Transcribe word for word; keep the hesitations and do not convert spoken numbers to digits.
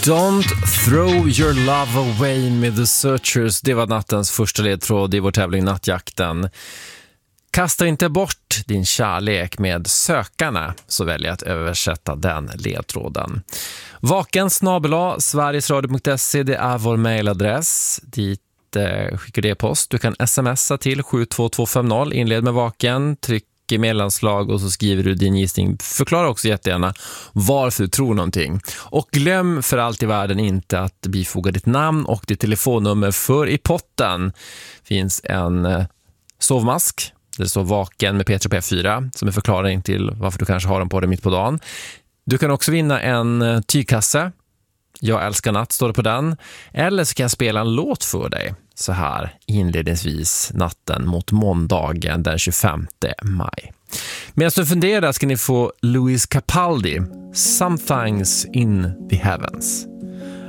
Don't throw your love away med The Searchers. Det var nattens första ledtråd i vår tävling Nattjakten. Kasta inte bort din kärlek med sökarna, så väljer jag att översätta den ledtråden. Vaken snabel-a sverigesradio punkt se, det är vår mejladress. Dit eh, skickar du e-post. Du kan smsa till sju två två fem noll, inled med vaken, tryck i mellanslag och så skriver du din gissning. Förklara också jättegärna varför du tror någonting. Och glöm för allt i världen inte att bifoga ditt namn och ditt telefonnummer, för i potten finns en eh, sovmask. Det står vaken med P tre P fyra som är förklaring till varför du kanske har den på dig mitt på dagen. Du kan också vinna en tygkasse. Jag älskar natt står det på den. Eller så kan jag spela en låt för dig så här inledningsvis natten mot måndagen den tjugofemte maj. Medan du funderar ska ni få Louis Capaldi, Something's in the Heavens.